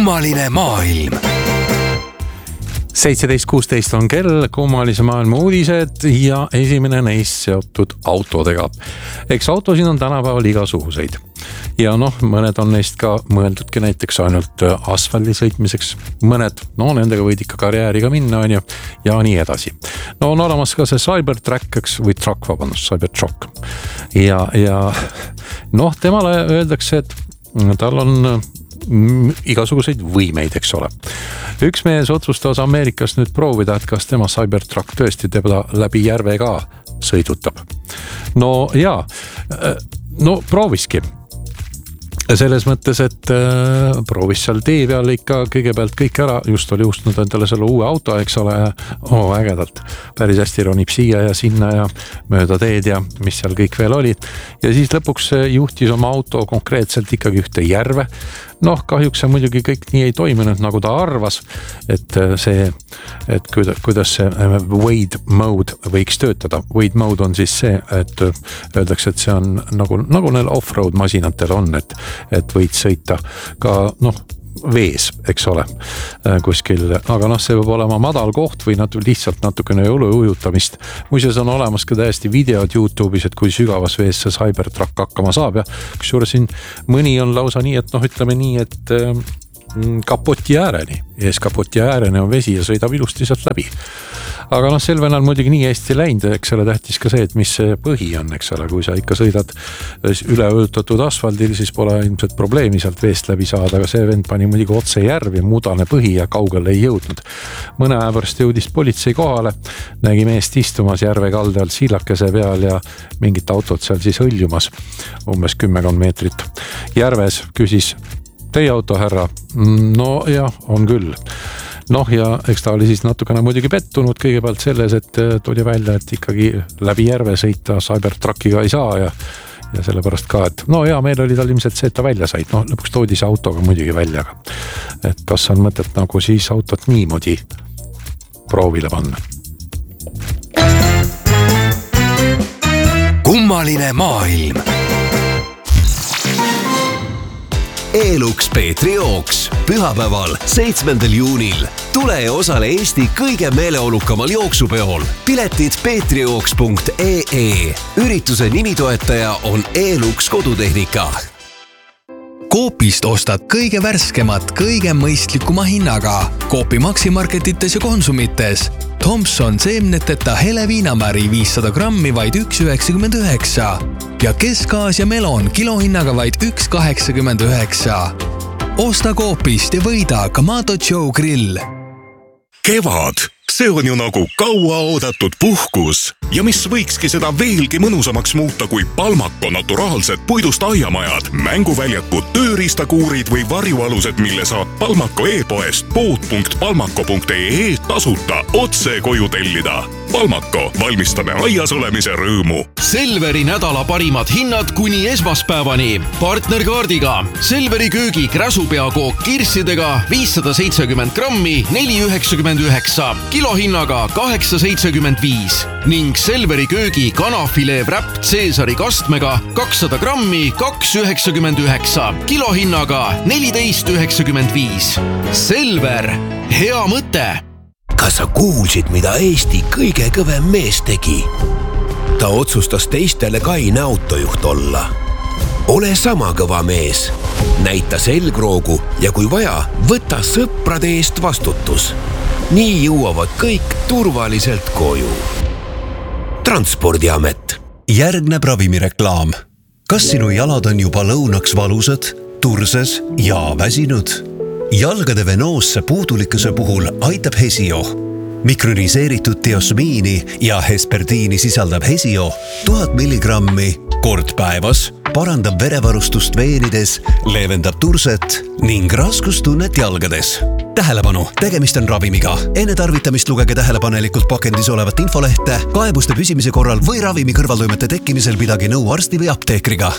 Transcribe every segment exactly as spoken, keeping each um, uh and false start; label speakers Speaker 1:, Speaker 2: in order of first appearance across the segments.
Speaker 1: Kummaline maailm.
Speaker 2: seitseteist kuusteist on kell, kummalise maailma uudised ja esimene neist seotud autodega. Eks autosid on tänapäeval igasuguseid. Ja noh, mõned on neist ka mõeldudki näiteks ainult asfaldi sõitmiseks. Mõned, no nendega võid ikka karjääriga minna on ja, ja nii edasi. No on olemas ka see Cybertruck või truck, vabandust, Cybertruck. Ja, ja noh, temale öeldakse, et tal on igasuguseid võimeid, eks ole. Üks mees otsustas Ameerikas nüüd proovida, et kas tema Cybertruck tõesti teda läbi järve ka sõidutab. No jaa, no prooviski. Selles mõttes, et äh, proovis seal tee peal ikka kõigepealt kõik ära, just oli ustnud endale selle uue auto, eks ole, oh, ägedalt, päris hästi ronib siia ja sinna ja mööda teed ja mis seal kõik veel oli. Ja siis lõpuks juhtis oma auto konkreetselt ikkagi ühte järve. Noh, kahjuks see muidugi kõik nii ei toiminud, nagu ta arvas, et see, et kuidas see wade mode võiks töötada. Wade mode on siis see, et öeldakse, et see on nagu, nagu neil off-road masinatel on, et, et võid sõita ka, noh, vees, eks ole, kuskil, aga noh, see võib olema madal koht või natu, lihtsalt natukene jõulu ujutamist. Muuseas on olemas ka täiesti videod YouTube'is, et kui sügavas vees see Cybertruck hakkama saab ja kusjuures siin mõni on lausa nii, et noh, ütleme nii, et kapoti ääreni, ees kapoti ääreni on vesi ja sõidab ilusti sealt läbi. Aga noh, selve on muidugi nii hästi läinud, eks ole, tähtis ka see, et mis see põhi on, eks ole, kui sa ikka sõidad üle ujutatud asfaldil, siis pole ilmselt probleemi sealt veest läbi saada, aga see vend pani muidugi otse järvi, mudane põhi ja kaugele ei jõudnud. Mõne aja pärast jõudis politsei kohale, nägi meest istumas järve kalde all siilakese peal ja mingit autot seal siis hõljumas, umbes kümmekond meetrit. Järves küsis, teie auto, härra? No jah, on küll. Noh ja eks ta oli siis natukene muidugi pettunud kõigepealt selles, et tuli välja, et ikkagi läbi järve sõita Cybertruckiga ei saa ja, ja sellepärast ka, et no ja meil oli tal ilmselt see, et ta välja said. No lõpuks toodi see autoga muidugi välja. Et kas on mõtet nagu siis autot niimoodi proovile panna?
Speaker 1: Kummaline maailm. Eeluks Peetri jooks pühapäeval seitsmendal juunil. Tule ja osale Eesti kõige meeleolukamal jooksupeol. Piletid peetrijooks punkt ee. Ürituse nimitoetaja on Eeluks kodutehnika.
Speaker 3: Coopist ostad kõige värskemat, kõige mõistlikuma hinnaga. Coopi maksimarketites ja konsumites. Thompson seemneteta hele viinamäri viissada grammi vaid üks üheksakümmend üheksa. Ja Kesk-Aasia melon kilohinnaga vaid üks kaheksakümmend üheksa. Osta Coopist ja võida Kamado Joe grill.
Speaker 4: Kevad, see on ju nagu kaua oodatud puhkus. Ja mis võikski seda veelgi mõnusamaks muuta kui Palmako naturaalsed puidust aiamajad, mänguväljakud, tööriistakuurid või varjualused, mille saab Palmako e-poest pood punkt palmako punkt ee tasuta otse koju tellida. Palmako, valmistame aias olemise rõõmu.
Speaker 5: Selveri nädala parimad hinnad kuni esmaspäevani. Partnerkaardiga Selveri köögi kräsupeakook kirssidega viissada seitsekümmend grammi neli üheksakümmend üheksa, kilohinnaga kaheksa seitsekümmend viis ning Selveri köögi kanafilee wrap Caesari kastmega kakssada grammi kaks üheksakümmend üheksa, kilohinnaga neliteist üheksakümmend viis. Selver, hea mõte!
Speaker 1: Kas sa kuulsid, mida Eesti kõige kõvem mees tegi? Ta otsustas teistele kaine autojuht olla. Ole sama kõva mees. Näita selgroogu ja kui vaja, võta sõprade eest vastutus. Nii jõuavad kõik turvaliselt koju. Transpordiamet.
Speaker 6: Järgneb ravimireklaam. Kas sinu jalad on juba lõunaks valusad, turses ja väsinud? Jalgade venoosse puudulikkuse puhul aitab Hesio. Mikroniseeritud diosmiini ja hesperdiini sisaldab Hesio tuhat milligrammi kord päevas, parandab verevarustust veenides, leevendab turset ning raskustunnet jalgades. Tähelepanu, tegemist on ravimiga. Enne tarvitamist lugege tähelepanelikult pakendis olevat infolehte, kaebuste püsimise korral või ravimi kõrvaltoimete tekkimisel pidage nõu arsti või apteekriga.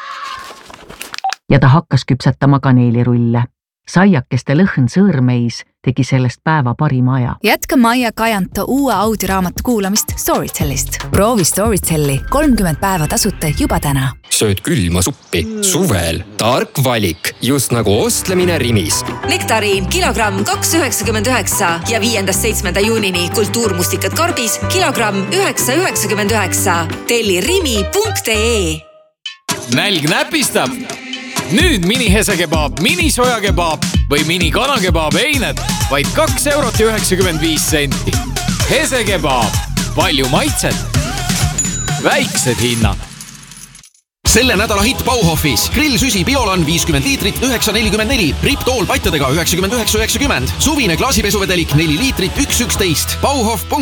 Speaker 7: Ja ta hakkas küpsetama kaneelirulle. Saiakeste lõhn sõõrmeis tegi sellest päeva parima aja.
Speaker 8: Jätka Maia Kajanto uue audioraamatu kuulamist Storytellist. Proovi Storytelli kolmkümmend päeva tasuta juba täna.
Speaker 9: Sööd külma suppi suvel. Tark valik, just nagu ostlemine Rimis.
Speaker 10: Nektariin kilogramm kaks üheksakümmend üheksa ja viiendast seitsmenda juunini kultuurmustikad karbis kilogramm üheksa üheksakümmend üheksa. Telli rimi punkt ee.
Speaker 11: Nälg näpistab. Nüüd mini hesekebaab, mini sojakebaab või mini kanakebaab eined vaid kaks eurot ja üheksakümmend viis senti. Hesekebaab, palju maitset, väiksed hinnad.
Speaker 5: Selle nädala hitt Bauhofis. Grillsüsi Biolan viiskümmend liitrit üheksa nelikümmend neli. Riptool patjadega üheksakümmend üheksa üheksakümmend. Suvine klaasipesuvedelik neli liitrit üks üksteist. Bauhof.